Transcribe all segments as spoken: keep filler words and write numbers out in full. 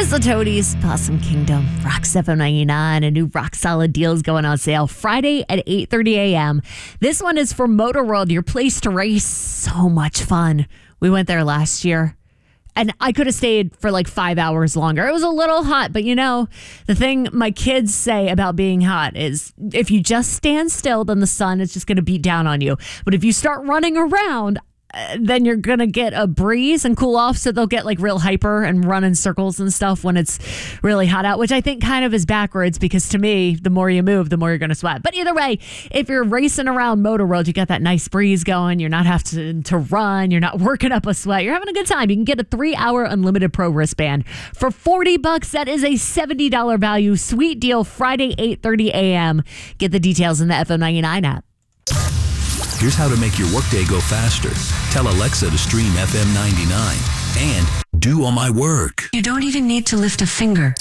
This is Toadies Possum Kingdom. Rocks F M ninety-nine. A new rock solid deal is going on sale Friday at eight thirty a.m. This one is for Motor World, your place to race. So much fun. We went there last year. And I could have stayed for like five hours longer. It was a little hot, but you know, the thing my kids say about being hot is if you just stand still, then the sun is just going to beat down on you. But if you start running around, uh, then you're going to get a breeze and cool off. So they'll get like real hyper and run in circles and stuff when it's really hot out, which I think kind of is backwards because to me, the more you move, the more you're going to sweat. But either way, if you're racing around Motor World, you got that nice breeze going. You're not having to, to run. You're not working up a sweat. You're having a good time. You can get a three hour unlimited pro wristband for forty bucks. That is a seventy dollars value. Sweet deal. Friday, eight thirty a.m. Get the details in the F M ninety-nine app. Here's how to make your workday go faster. Tell Alexa to stream F M ninety-nine and do all my work. You don't even need to lift a finger.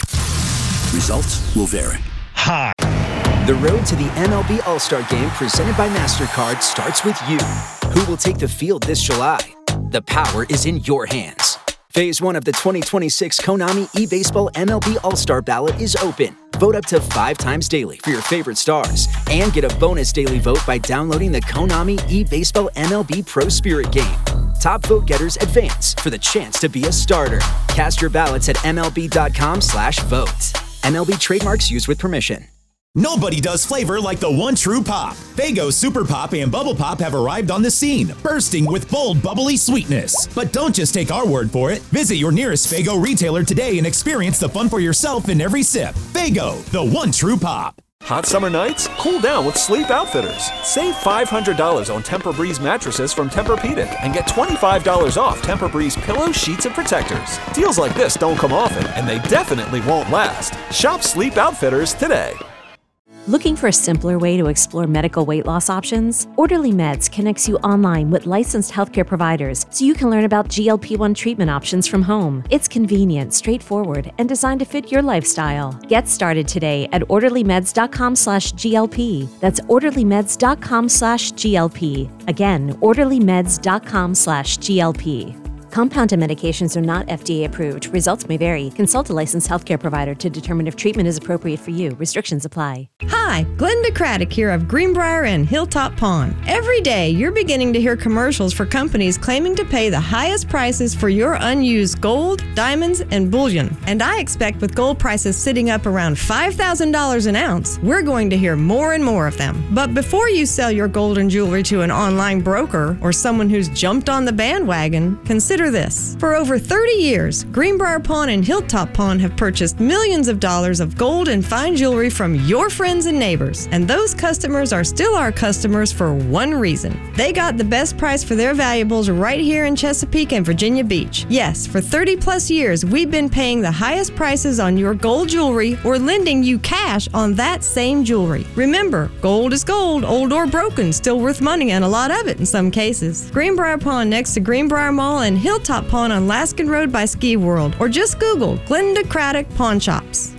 Results will vary. Hi. The road to the M L B All-Star Game presented by MasterCard starts with you. Who will take the field this July? The power is in your hands. Phase one of the twenty twenty-six Konami eBaseball M L B All-Star ballot is open. Vote up to five times daily for your favorite stars and get a bonus daily vote by downloading the Konami eBaseball M L B Pro Spirit game. Top vote getters advance for the chance to be a starter. Cast your ballots at M L B dot com slash vote. M L B trademarks used with permission. Nobody does flavor like the one true pop. Faygo Super Pop and Bubble Pop have arrived on the scene, bursting with bold, bubbly sweetness. But don't just take our word for it. Visit your nearest Faygo retailer today and experience the fun for yourself in every sip. Faygo, the one true pop. Hot summer nights? Cool down with Sleep Outfitters. Save five hundred dollars on Tempur-Breeze mattresses from Tempur-Pedic and get twenty-five dollars off Tempur-Breeze pillows, sheets, and protectors. Deals like this don't come often, and they definitely won't last. Shop Sleep Outfitters today. Looking for a simpler way to explore medical weight loss options? Orderly Meds connects you online with licensed healthcare providers so you can learn about G L P one treatment options from home. It's convenient, straightforward, and designed to fit your lifestyle. Get started today at orderlymeds.com slash GLP. That's orderlymeds.com slash GLP. Again, orderlymeds.com slash GLP. Compounded medications are not F D A approved. Results may vary. Consult a licensed healthcare provider to determine if treatment is appropriate for you. Restrictions apply. Hi, Glenda Craddock here of Greenbrier and Hilltop Pond. Every day, you're beginning to hear commercials for companies claiming to pay the highest prices for your unused gold, diamonds, and bullion. And I expect with gold prices sitting up around five thousand dollars an ounce, we're going to hear more and more of them. But before you sell your gold and jewelry to an online broker or someone who's jumped on the bandwagon, consider this. For over thirty years, Greenbrier Pawn and Hilltop Pawn have purchased millions of dollars of gold and fine jewelry from your friends and neighbors. And those customers are still our customers for one reason. They got the best price for their valuables right here in Chesapeake and Virginia Beach. Yes, for thirty plus years, we've been paying the highest prices on your gold jewelry or lending you cash on that same jewelry. Remember, gold is gold, old or broken, still worth money and a lot of it in some cases. Greenbrier Pawn next to Greenbrier Mall and Hilltop Pawn on Laskin Road by Ski World, or just Google Glenda Craddock Pawn Shops.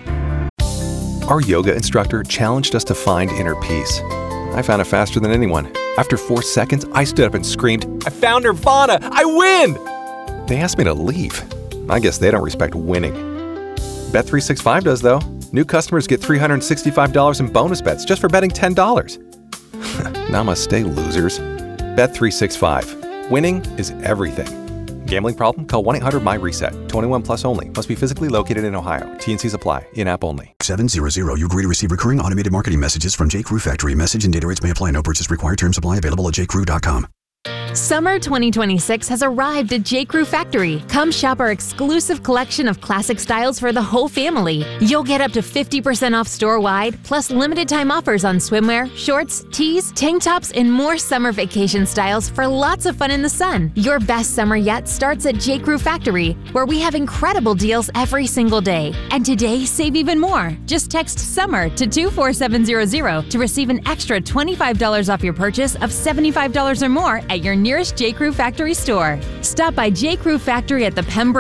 Our yoga instructor challenged us to find inner peace. I found it faster than anyone. After four seconds, I stood up and screamed, "I found Nirvana! I win!" They asked me to leave. I guess they don't respect winning. Bet three sixty-five does, though. New customers get three hundred sixty-five dollars in bonus bets just for betting ten dollars. Namaste, losers. Bet three sixty-five. Winning is everything. Gambling problem? Call one eight hundred my reset. twenty-one plus only. Must be physically located in Ohio. T N Cs apply. In-app only. seven hundred. You agree to receive recurring automated marketing messages from J. Crew Factory. Message and data rates may apply. No purchase required. Terms apply. Available at j crew dot com. Summer twenty twenty-six has arrived at J. Crew Factory. Come shop our exclusive collection of classic styles for the whole family. You'll get up to fifty percent off store-wide, plus limited time offers on swimwear, shorts, tees, tank tops, and more summer vacation styles for lots of fun in the sun. Your best summer yet starts at J. Crew Factory, where we have incredible deals every single day. And today, save even more. Just text SUMMER to two four seven zero zero to receive an extra twenty-five dollars off your purchase of seventy-five dollars or more at your nearest J. Crew Factory store. Stop by J. Crew Factory at the Pembroke